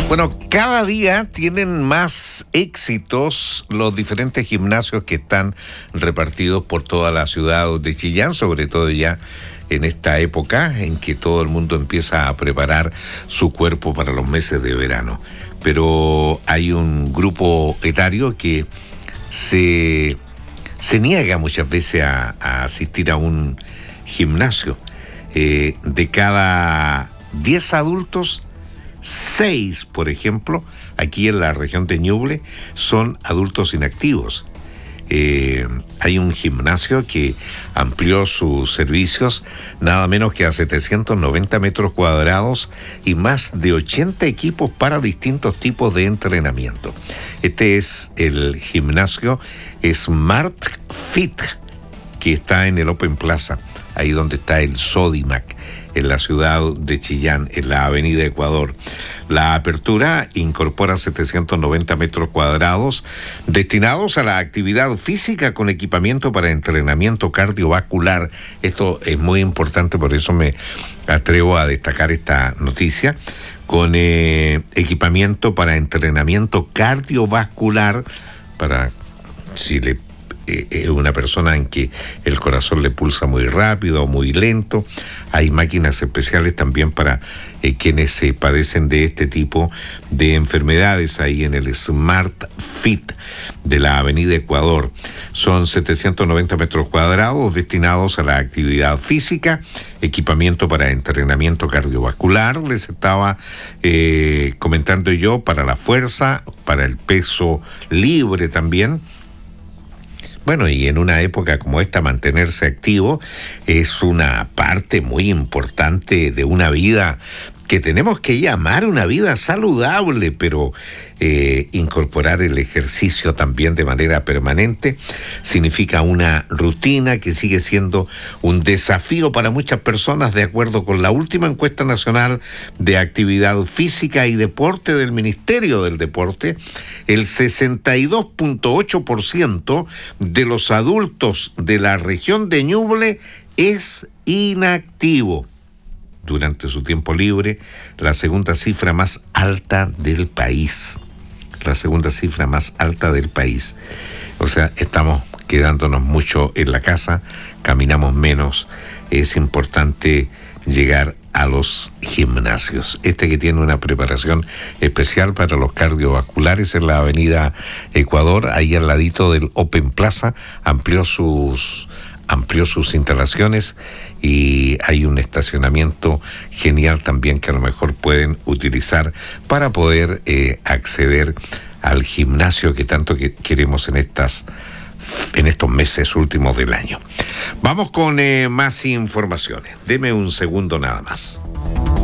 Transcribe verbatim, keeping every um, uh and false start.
Bueno, cada día tienen más éxitos los diferentes gimnasios que están repartidos por toda la ciudad de Chillán, sobre todo ya en esta época en que todo el mundo empieza a preparar su cuerpo para los meses de verano. Pero hay un grupo etario que se, se niega muchas veces a, a asistir a un gimnasio. Eh, de cada diez adultos, seis, por ejemplo, aquí en la región de Ñuble, son adultos inactivos. Eh, hay un gimnasio que amplió sus servicios nada menos que a setecientos noventa metros cuadrados y más de ochenta equipos para distintos tipos de entrenamiento. Este es el gimnasio Smart Fit, que está en el Open Plaza, ahí donde está el Sodimac, en la ciudad de Chillán, en la avenida Ecuador. La apertura incorpora setecientos noventa metros cuadrados destinados a la actividad física con equipamiento para entrenamiento cardiovascular. Esto es muy importante, por eso me atrevo a destacar esta noticia. Con eh, equipamiento para entrenamiento cardiovascular, para si le es una persona en que el corazón le pulsa muy rápido o muy lento. Hay máquinas especiales también para eh, quienes se eh, padecen de este tipo de enfermedades ahí en el Smart Fit de la avenida Ecuador. Son setecientos noventa metros cuadrados destinados a la actividad física, equipamiento para entrenamiento cardiovascular, les estaba eh, comentando yo, para la fuerza, para el peso libre también. Bueno, y en una época como esta, mantenerse activo es una parte muy importante de una vida que tenemos que llamar una vida saludable, pero eh, incorporar el ejercicio también de manera permanente significa una rutina que sigue siendo un desafío para muchas personas, de acuerdo con la última encuesta nacional de actividad física y deporte del Ministerio del Deporte. El sesenta y dos punto ocho por ciento de los adultos de la región de Ñuble es inactivo durante su tiempo libre, la segunda cifra más alta del país. La segunda cifra más alta del país. O sea, estamos quedándonos mucho en la casa, caminamos menos. Es importante llegar a los gimnasios. Este que tiene una preparación especial para los cardiovasculares en la avenida Ecuador, ahí al ladito del Open Plaza, amplió sus... amplió sus instalaciones y hay un estacionamiento genial también que a lo mejor pueden utilizar para poder eh, acceder al gimnasio que tanto que queremos en estas en estos meses últimos del año. Vamos con eh, más informaciones. Deme un segundo nada más.